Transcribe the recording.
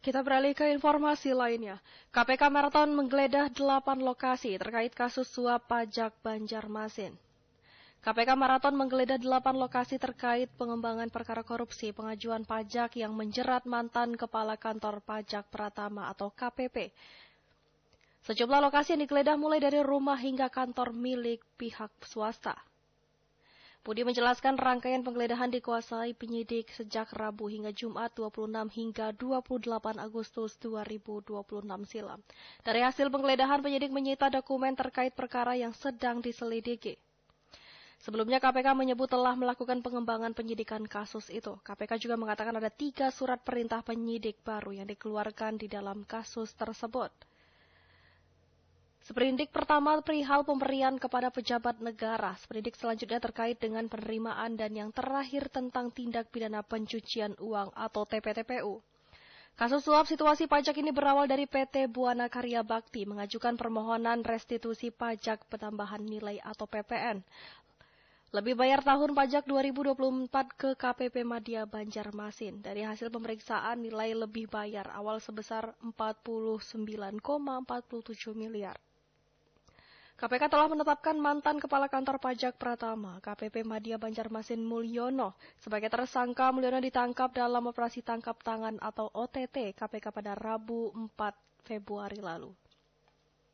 Kita beralih ke informasi lainnya. KPK Marathon menggeledah 8 lokasi terkait kasus suap pajak Banjarmasin. KPK Marathon menggeledah 8 lokasi terkait pengembangan perkara korupsi pengajuan pajak yang menjerat mantan Kepala Kantor Pajak Pratama atau KPP. Sejumlah lokasi yang digeledah mulai dari rumah hingga kantor milik pihak swasta. Budi menjelaskan rangkaian penggeledahan dikuasai penyidik sejak Rabu hingga Jumat 26 hingga 28 Agustus 2026 silam. Dari hasil penggeledahan, penyidik menyita dokumen terkait perkara yang sedang diselidiki. Sebelumnya KPK menyebut telah melakukan pengembangan penyidikan kasus itu. KPK juga mengatakan ada 3 surat perintah penyidik baru yang dikeluarkan di dalam kasus tersebut. Sprindik pertama perihal pemberian kepada pejabat negara. Sprindik selanjutnya terkait dengan penerimaan dan yang terakhir tentang tindak pidana pencucian uang atau TPTPU. Kasus suap situasi pajak ini berawal dari PT Buana Karya Bakti mengajukan permohonan restitusi pajak penambahan nilai atau PPN. Lebih bayar tahun pajak 2024 ke KPP Madya Banjarmasin. Dari hasil pemeriksaan nilai lebih bayar awal sebesar 49,47 miliar. KPK telah menetapkan mantan Kepala Kantor Pajak Pratama, KPP Madya Banjarmasin Mulyono, sebagai tersangka. Mulyono ditangkap dalam operasi tangkap tangan atau OTT KPK pada Rabu 4 Februari lalu.